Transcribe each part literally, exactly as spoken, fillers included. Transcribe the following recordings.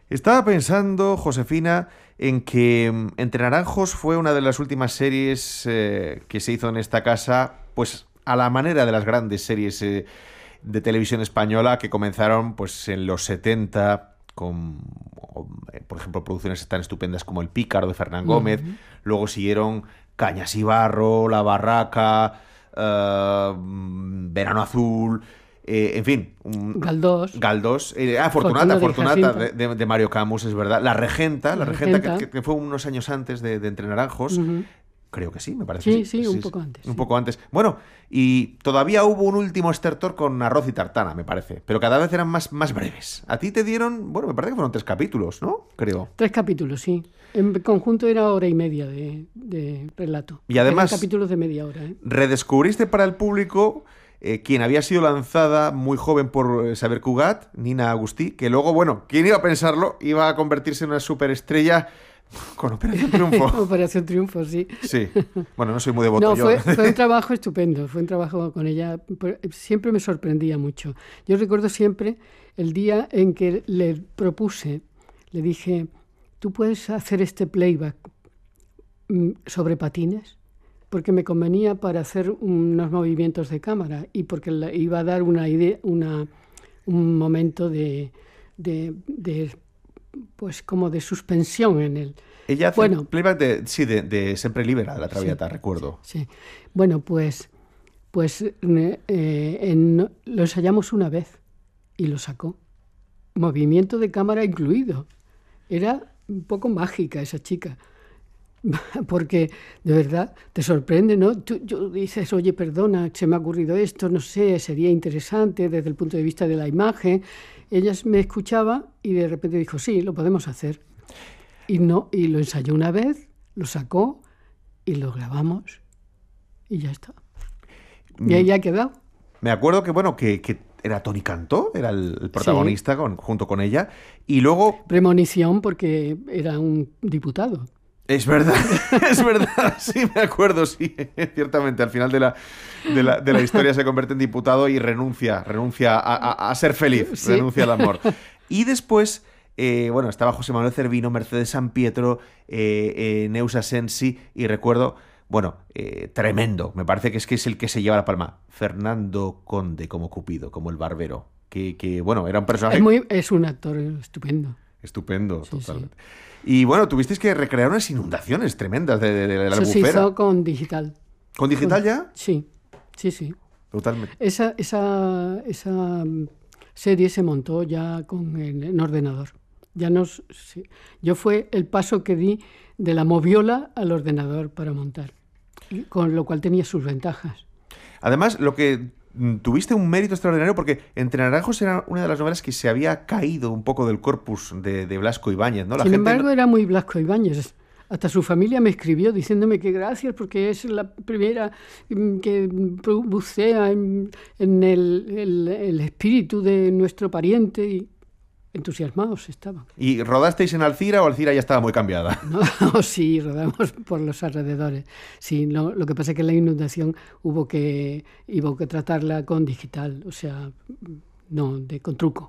Estaba pensando, Josefina, en que mm, Entre Naranjos fue una de las últimas series eh, que se hizo en esta casa, pues a la manera de las grandes series eh, de televisión española que comenzaron pues en los setenta con, o, eh, por ejemplo, producciones tan estupendas como El Pícaro de Fernán Gómez. Ujú. Luego siguieron Cañas y Barro, La Barraca, eh, mm, Verano Azul, eh, en fin, un- Galdós, Galdós, eh, ah, Fortunata, Fortuna de Fortunata Jacinta, de, de- de Mario Camus, es verdad. La Regenta, la La Regenta que, Regenta. que- que fue unos años antes de, de Entre Naranjos. Ujú. Creo que sí, me parece Sí, que sí. sí, un Sí, sí, poco antes. un Sí. poco antes. Bueno, y todavía hubo un último estertor con Arroz y Tartana, me parece. Pero cada vez eran más, más breves. A ti te dieron, bueno, me parece que fueron tres capítulos, ¿no? Creo. Tres capítulos, sí. En conjunto era hora y media de, de relato. Y además- Eran capítulos de media hora, ¿eh? Redescubriste para el público eh, quien había sido lanzada muy joven por eh, Saber Cugat, Nina Agustí, que luego, bueno, ¿quién iba a pensarlo? Iba a convertirse en una superestrella con Operación Triunfo. Operación Triunfo, sí. Sí. Bueno, no soy muy devoto No, yo. fue, fue un trabajo estupendo, fue un trabajo con ella. Por- Siempre me sorprendía mucho. Yo recuerdo siempre el día en que le propuse, le dije, ¿tú puedes hacer este playback mm, sobre patines? Porque me convenía para hacer unos movimientos de cámara y porque le iba a dar una idea, una, un momento de, de, de, pues como de suspensión en él. Ella hace Bueno. playback de, sí, de, de Sempre Libera, La Traviata, recuerdo. Sí. Bueno, pues, pues eh, eh, en- lo ensayamos una vez y lo sacó. Movimiento de cámara incluido. Era un poco mágica esa chica. Porque de verdad te sorprende, ¿no? Tú, tú dices, oye, perdona, se me ha ocurrido esto, no sé, sería interesante desde el punto de vista de la imagen. Ella me escuchaba y de repente dijo, sí, lo podemos hacer. Y no, y lo ensayó una vez, lo sacó y lo grabamos y ya está. Y ahí ha quedado. Me acuerdo que, bueno, que, que era Tony Cantó, era el, el protagonista con- junto con ella. Y luego, Premonición porque era un diputado. es verdad, es verdad, sí, me acuerdo, sí, ciertamente. Al final de la, de la, de la historia se convierte en diputado y renuncia, renuncia a, a- a ser feliz, Sí. renuncia al amor. Y después, eh, bueno, estaba José Manuel Cervino, Mercedes San Pietro, eh, eh, Neusa Sensi, y recuerdo, bueno, eh, tremendo, me parece que es que es el que se lleva la palma, Fernando Conde como Cupido, como el barbero, que, que bueno, era un personaje Es, muy, es un actor estupendo. estupendo, Sí, totalmente. Y bueno, tuvisteis que recrear unas inundaciones tremendas de, de- de la Eso se albufera. hizo con digital. ¿Con digital ya? Sí, sí, sí. Totalmente. Esa, esa, esa mm, serie se montó ya con el, en ordenador. Ya nos, sí. Yo fue el paso que di de la moviola al ordenador para montar, y con lo cual tenía sus ventajas. Además, lo que mm, tuviste un mérito extraordinario porque Entre Naranjos era una de las novelas que se había caído un poco del corpus de, de Blasco Ibáñez, ¿no? La Sin gente embargo, no- era muy Blasco Ibáñez. Hasta su familia me escribió diciéndome que gracias porque es la primera mm, que bu- bucea en, en el, el- el espíritu de nuestro pariente y entusiasmados estaban. ¿Y rodasteis en Alcira o Alcira ya estaba muy cambiada? No, sí, rodamos por los alrededores. Sí, no, lo que pasa es que la inundación hubo que, hubo que tratarla con digital, o sea, no, de, con truco.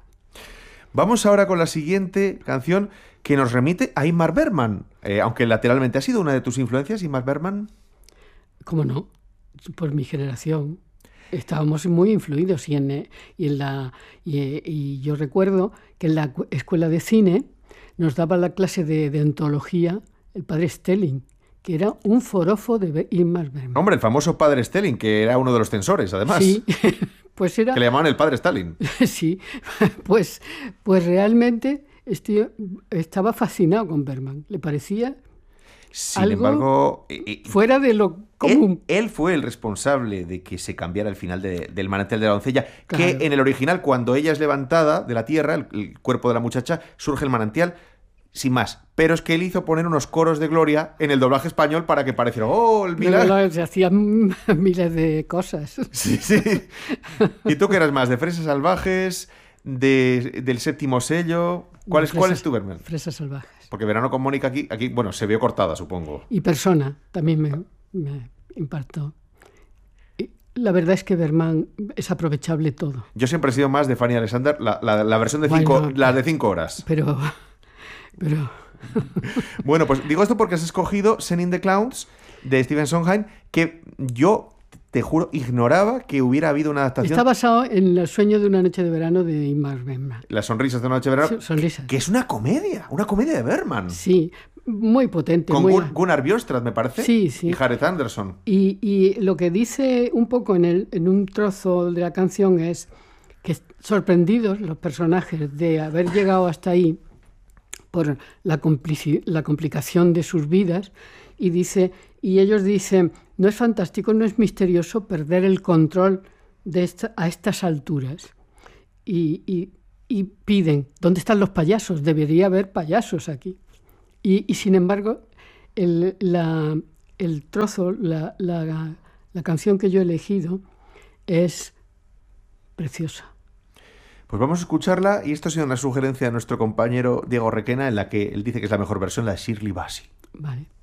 Vamos ahora con la siguiente canción que nos remite a Ingmar Bergman. Eh, aunque lateralmente ha sido una de tus influencias, Ingmar Bergman. ¿Cómo no? Por mi generación. Estábamos muy influidos y, en, eh, y, en la, y, eh, y yo recuerdo que en la cu- escuela de cine nos daba la clase de, de ontología el padre Stelling, que era un forofo de Be- Ingmar Bergman. Hombre, el famoso padre Stalin, que era uno de los censores, además. Sí, pues era... Que le llamaban el padre Stalin. Sí, pues, pues realmente estoy- estaba fascinado con Bergman. Le parecía Sin Algo embargo, eh, eh, fuera de lo común. Él, él fue el responsable de que se cambiara el final de- del manantial de la doncella, Claro. que en el original, cuando ella es levantada de la tierra, el, el cuerpo de la muchacha, surge el manantial, sin más. Pero es que él hizo poner unos coros de gloria en el doblaje español para que pareciera, ¡oh, el De milagro! verdad, se hacían miles de cosas. Sí, sí. ¿Y tú qué eras más? ¿De Fresas Salvajes? De, ¿Del Séptimo Sello? ¿Cuál es, cuál es Fresas- tu Bergman? Fresas salvajes. Porque Verano con Mónica aquí, aquí, bueno, se vio cortada, supongo. Y Persona también me, me impactó. Y la verdad es que Bergman es aprovechable todo. Yo siempre he sido más de Fanny Alexander, la, la- la versión de Bueno, cinco, la de cinco horas. Pero Pero... Bueno, pues digo esto porque has escogido Sending the Clowns de Stephen Sondheim, que yo, te juro, ignoraba que hubiera habido una adaptación. Está basado en El sueño de una noche de verano de Ingmar Bergman. Las sonrisas de una noche de verano. Sí, sonrisas. Que es una comedia, una comedia de Bergman. Sí, muy potente. Con muy... Gun- Gunnar Björkstrand, me parece. Sí, sí. Y Jareth Anderson. Y, y lo que dice un poco en, el, en un trozo de la canción es que sorprendidos los personajes de haber llegado hasta ahí por la, complici- la complicación de sus vidas, y dice, y ellos dicen, no es fantástico, no es misterioso perder el control de esta, a estas alturas. Y, y, y piden, ¿dónde están los payasos? Debería haber payasos aquí. Y, y sin embargo, el, la, el trozo, la, la, la canción que yo he elegido es preciosa. Pues vamos a escucharla, y esto ha sido una sugerencia de nuestro compañero Diego Requena, en la que él dice que es la mejor versión, la de Shirley Bassey. Vale.